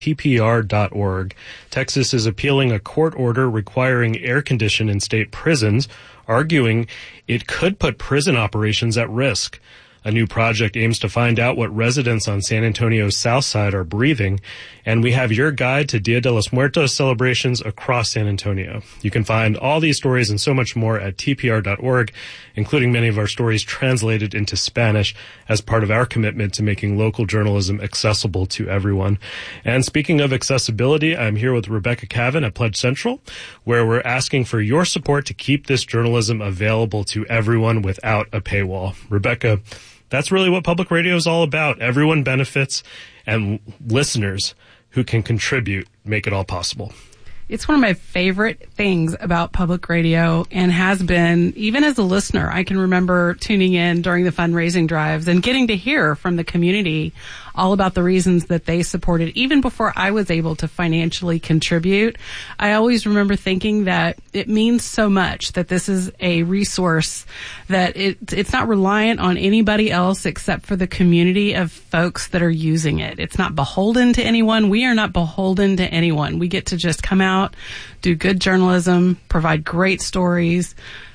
TPR.org. Texas is appealing a court order requiring air conditioning in state prisons, arguing it could put prison operations at risk. A new project aims to find out what residents on San Antonio's south side are breathing, and we have your guide to Dia de los Muertos celebrations across San Antonio. You can find all these stories and so much more at TPR.org, including many of our stories translated into Spanish as part of our commitment to making local journalism accessible to everyone. And speaking of accessibility, I'm here with Rebecca Cavan at Pledge Central, where we're asking for your support to keep this journalism available to everyone without a paywall. Rebecca, that's really what public radio is all about. Everyone benefits, and listeners who can contribute make it all possible. It's one of my favorite things about public radio, and has been even as a listener. I can remember tuning in during the fundraising drives and getting to hear from the community all about the reasons that they supported even before I was able to financially contribute. I always remember thinking that it means so much that this is a resource that it's not reliant on anybody else except for the community of folks that are using it. It's not beholden to anyone. We are not beholden to anyone. We get to just come out, do good journalism, provide great stories,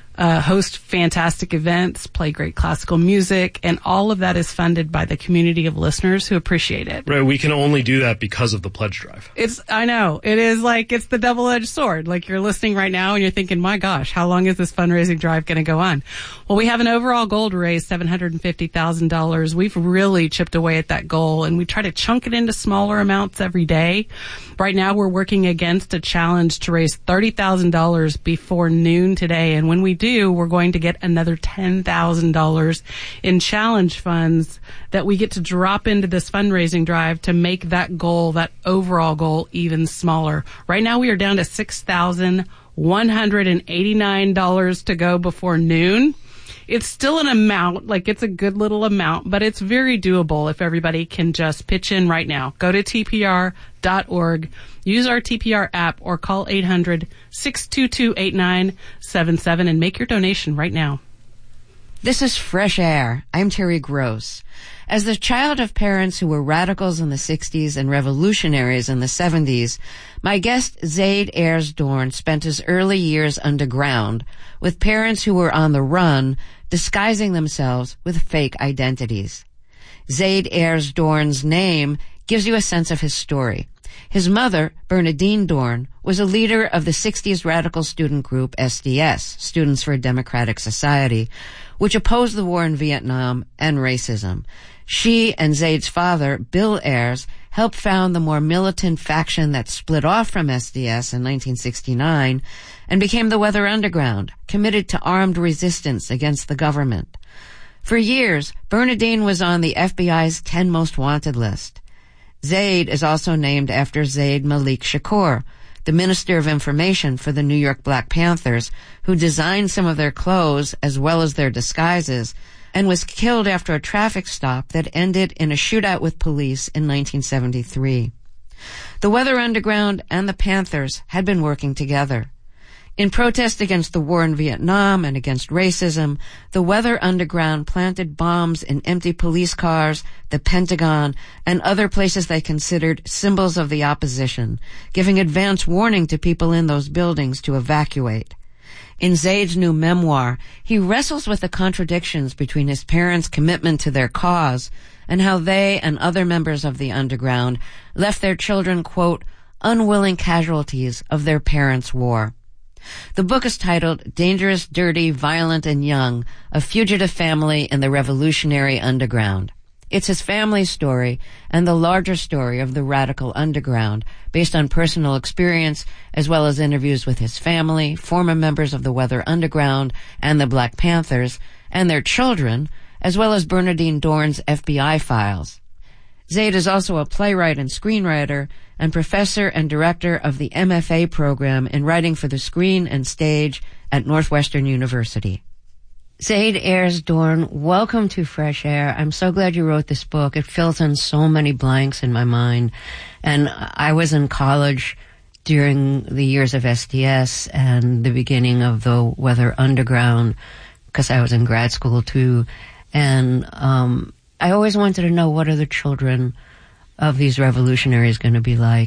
host fantastic events, play great classical music, and all of that is funded by the community of listeners who appreciate it. Right, we can only do that because of the pledge drive. I know. It is like, it's the double-edged sword. Like, you're listening right now and you're thinking, my gosh, how long is this fundraising drive going to go on? Well, we have an overall goal to raise $750,000. We've really chipped away at that goal, and we try to chunk it into smaller amounts every day. Right now, we're working against a challenge to raise $30,000 before noon today, and when we do, we're going to get another $10,000 in challenge funds that we get to drop into this fundraising drive to make that goal, that overall goal, even smaller. Right now, we are down to $6,189 to go before noon. It's still an amount, like it's a good little amount, but it's very doable if everybody can just pitch in right now. Go to TPR.org, use our TPR app, or call 800-622-8977 and make your donation right now. This is Fresh Air. I'm Terry Gross. As the child of parents who were radicals in the 60s and revolutionaries in the 70s, my guest Zaid Ayers Dorn spent his early years underground with parents who were on the run, disguising themselves with fake identities. Zaid Ayers Dorn's name gives you a sense of his story. His mother, Bernadine Dorn, was a leader of the 60s radical student group SDS, Students for a Democratic Society, which opposed the war in Vietnam and racism. She and Zaid's father, Bill Ayers, helped found the more militant faction that split off from SDS in 1969 and became the Weather Underground, committed to armed resistance against the government. For years, Bernadine was on the FBI's 10 Most Wanted list. Zaid is also named after Zaid Malik Shakur, the Minister of Information for the New York Black Panthers, who designed some of their clothes as well as their disguises, and was killed after a traffic stop that ended in a shootout with police in 1973. The Weather Underground and the Panthers had been working together. In protest against the war in Vietnam and against racism, the Weather Underground planted bombs in empty police cars, the Pentagon, and other places they considered symbols of the opposition, giving advance warning to people in those buildings to evacuate. In Zaid's new memoir, he wrestles with the contradictions between his parents' commitment to their cause and how they and other members of the underground left their children, quote, unwilling casualties of their parents' war. The book is titled Dangerous, Dirty, Violent, and Young, A Fugitive Family in the Revolutionary Underground. It's his family's story and the larger story of the radical underground, based on personal experience as well as interviews with his family, former members of the Weather Underground and the Black Panthers, and their children, as well as Bernadine Dorn's FBI files. Zaid is also a playwright and screenwriter and professor and director of the MFA program in writing for the screen and stage at Northwestern University. Zaid Ayers Dorn, welcome to Fresh Air. I'm so glad you wrote this book. It fills in so many blanks in my mind. And I was in college during the years of SDS and the beginning of the Weather Underground, because I was in grad school too. And I always wanted to know, what are the children of these revolutionaries going to be like?